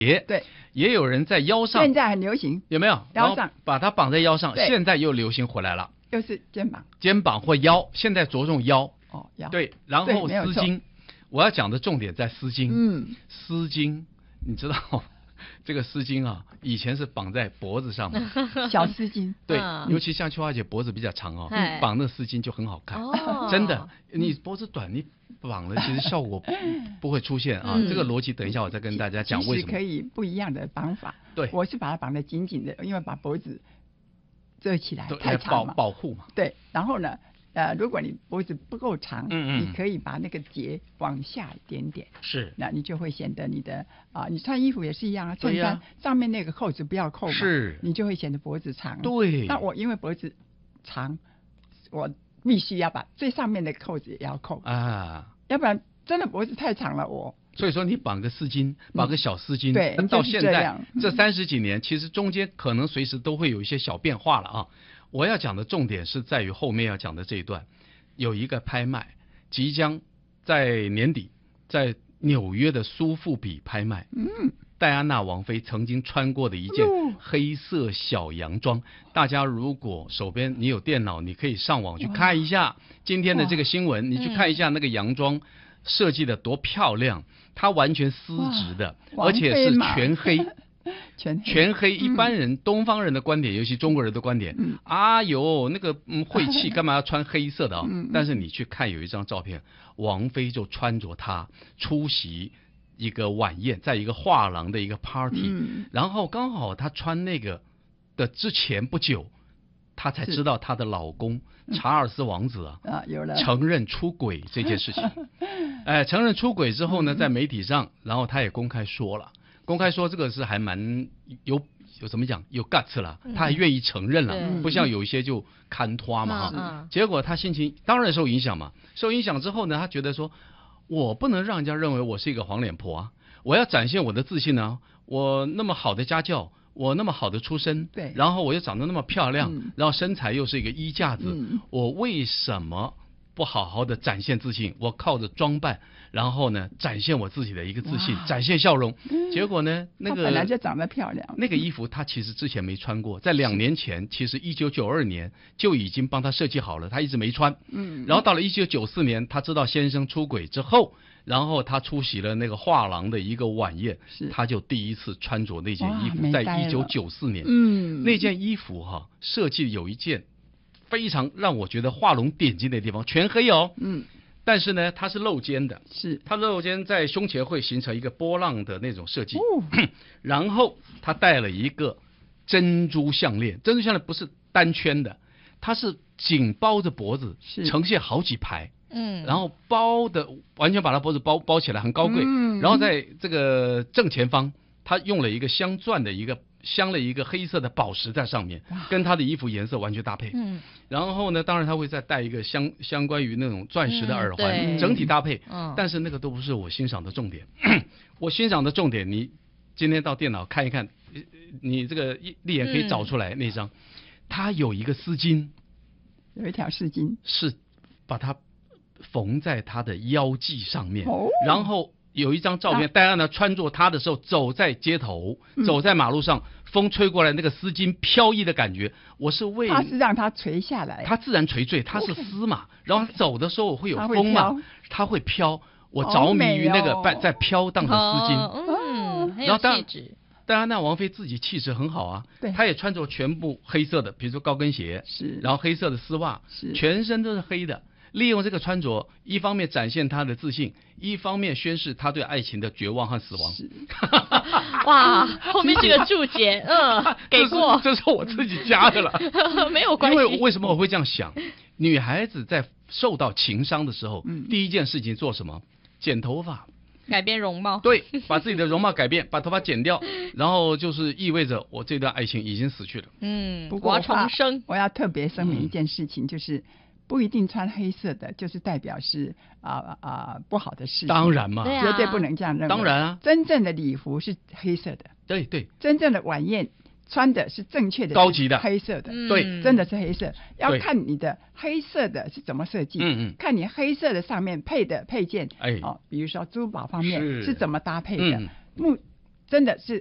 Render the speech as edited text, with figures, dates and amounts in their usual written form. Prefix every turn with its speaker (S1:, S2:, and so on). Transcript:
S1: 对，
S2: 也有人在腰上，
S1: 现在很流行，
S2: 有没有？
S1: 腰上
S2: 把它绑在腰上，
S1: 对
S2: 现在又流行回来了。
S1: 又是
S2: 肩膀或腰，现在着重腰。
S1: 腰。
S2: 对，然后丝巾，我要讲的重点在丝巾。丝巾，你知道这个丝巾啊，以前是绑在脖子上面，
S1: 小丝巾。
S2: 对，尤其像秋华姐脖子比较长哦，绑那丝巾就很好看。真的，你脖子短，你绑了其实效果不会出现啊。这个逻辑等一下我再跟大家讲为什么。
S1: 可以不一样的绑法。
S2: 对，
S1: 我是把它绑得紧紧的，因为把脖子遮起来太长嘛，
S2: 保护嘛。
S1: 对，然后呢，如果你脖子不够长，你可以把那个结往下一点点，
S2: 是，
S1: 那你就会显得你的你穿衣服也是一样啊，衬衫上面那个扣子不要扣嘛，
S2: 是，
S1: 你就会显得脖子长。
S2: 对，
S1: 那我因为脖子长，我必须要把最上面的扣子也要扣啊，要不然真的脖子太长了
S2: 所以说你绑个丝巾，绑个小丝巾，
S1: 对，
S2: 到现在这30几年，其实中间可能随时都会有一些小变化了啊。我要讲的重点是在于后面要讲的这一段，有一个拍卖即将在年底在纽约的苏富比拍卖。戴安娜王妃曾经穿过的一件黑色小洋装，大家如果手边你有电脑，你可以上网去看一下今天的这个新闻，你去看一下那个洋装设计的多漂亮，它完全丝质的，而且是全黑。全黑，一般人东方人的观点，尤其中国人的观点，那个晦气，干嘛要穿黑色的啊？但是你去看有一张照片，王妃就穿着它出席一个晚宴，在一个画廊的一个 party，然后刚好她穿那个的之前不久，她才知道她的老公查尔斯王子承认出轨这件事情。承认出轨之后呢，在媒体上，然后他也公开说这个是还蛮有怎么讲有 guts 了，他还愿意承认了，不像有一些就看拖嘛结果他心情当然受影响嘛，受影响之后呢，他觉得说我不能让人家认为我是一个黄脸婆啊，我要展现我的自信啊，我那么好的家教，我那么好的出身，
S1: 对，
S2: 然后我又长得那么漂亮，然后身材又是一个衣架子，我为什么不好好的展现自信？我靠着装扮，然后呢，展现我自己的一个自信，展现笑容。结果呢，那个
S1: 本来就长得漂亮，
S2: 那个衣服他其实之前没穿过，在2年前，其实1992年就已经帮他设计好了，他一直没穿。然后到了1994年，他知道先生出轨之后，然后他出席了那个画廊的一个晚宴，他就第一次穿着那件衣服，在1994年，那件衣服设计有一件非常让我觉得画龙点睛的地方，全黑但是呢，它是露肩的，它露肩在胸前会形成一个波浪的那种设计，然后他戴了一个珍珠项链，珍珠项链不是单圈的，它是紧包着脖子，呈现好几排，然后包的完全把它脖子包起来，很高贵，然后在这个正前方，他用了一个镶钻的镶了一个黑色的宝石在上面，跟他的衣服颜色完全搭配。然后呢，当然他会再戴一个相关于那种钻石的耳环，整体搭配。但是那个都不是我欣赏的重点。我欣赏的重点，你今天到电脑看一看，你这个立眼可以找出来那张，它有一个丝巾，
S1: 有一条丝巾
S2: 是把它缝在他的腰际上面，然后有一张照片，戴安娜穿着它的时候走在街头，走在马路上，风吹过来，那个丝巾飘逸的感觉，我是为
S1: 它是让它垂下来，
S2: 它自然垂坠，它是丝嘛，然后走的时候会有风嘛，它会飘，我着迷于那个在飘荡的丝巾，
S3: 很有气质。
S2: 戴安娜王妃自己气质很好啊，她也穿着全部黑色的，比如说高跟鞋，然后黑色的丝袜，全身都是黑的。利用这个穿着，一方面展现他的自信，一方面宣示他对爱情的绝望和死亡。
S3: 哇，后面这个注解，给过，
S2: 这是我自己加的了，
S3: 没有关系。
S2: 因为为什么我会这样想？女孩子在受到情伤的时候，第一件事情做什么？剪头发。
S3: 改变容貌，
S2: 对，把自己的容貌改变，把头发剪掉，然后就是意味着我这段爱情已经死去了。
S1: 不过
S3: 我要重生。
S1: 我要特别声明一件事情，就是不一定穿黑色的，就是代表是不好的事情。
S2: 当然嘛，
S1: 绝对不能这样认为。
S2: 当然啊，
S1: 真正的礼服是黑色的。
S2: 对，
S1: 真正的晚宴穿的是正确的
S2: 高级的
S1: 黑色的，
S2: 对，
S1: 真的是黑色。要看你的黑色的是怎么设计，看你黑色的上面配的配件，比如说珠宝方面是怎么搭配的。 真的是